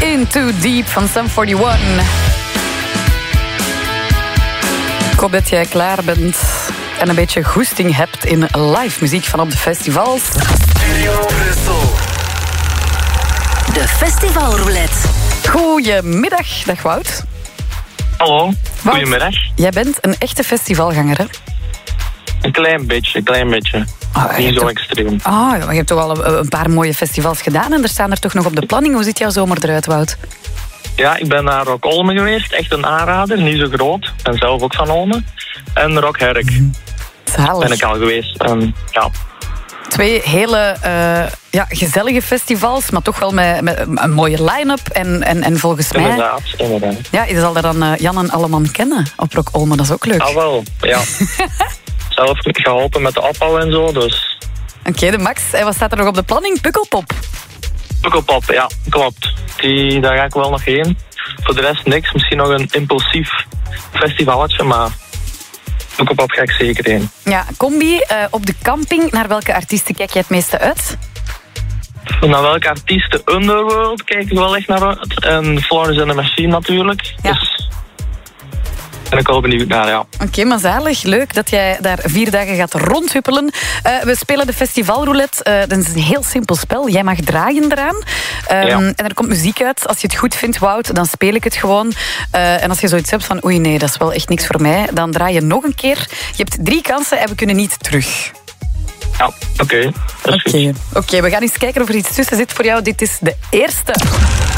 In Too Deep van Sum 41. Ik hoop dat jij klaar bent en een beetje goesting hebt in live muziek van op de festivals. Studio Brussel. De Festivalroulette. Goedemiddag, dag Wout. Hallo, Wout, goedemiddag. jij bent een echte festivalganger, hè? Een klein beetje. Niet zo extreem. Maar je hebt toch al een paar mooie festivals gedaan en er staan er toch nog op de planning. Hoe ziet jouw zomer eruit, Wout? Ja, ik ben naar Rock Olme geweest. Echt een aanrader, niet zo groot. Ik ben zelf ook van Olme. En Rock Herk Zalig. ben ik al geweest. En, ja. Twee hele gezellige festivals, maar toch wel met een mooie line-up. En volgens mij... Inderdaad. Ja, je zal daar dan Jan en Alleman kennen op Rock Olme. Dat is ook leuk. Ah, wel, ja. Zelf geholpen met de afval en zo, dus... Oké, de Max. En wat staat er nog op de planning? Pukkelpop. Pukkelpop, ja, klopt. Daar ga ik wel nog heen. Voor de rest niks. Misschien nog een impulsief festivalletje, maar... Pukkelpop ga ik zeker heen. Ja, combi op de camping. Naar welke artiesten kijk jij het meeste uit? Naar welke artiesten? Underworld kijk ik wel echt naar uit. En Florence and the Machine natuurlijk. Ja. Dus ben ik wel benieuwd naar, ja. Oké, maar zalig. Leuk dat jij daar 4 dagen gaat rondhuppelen. We spelen de festivalroulette. Dat is een heel simpel spel. Jij mag draaien eraan. En er komt muziek uit. Als je het goed vindt, Wout, dan speel ik het gewoon. En als je zoiets hebt van, oei nee, dat is wel echt niks voor mij, dan draai je nog een keer. Je hebt 3 kansen en we kunnen niet terug. Ja, oké. Dat is goed. Oké, we gaan eens kijken of er iets tussen zit voor jou. Dit is de eerste.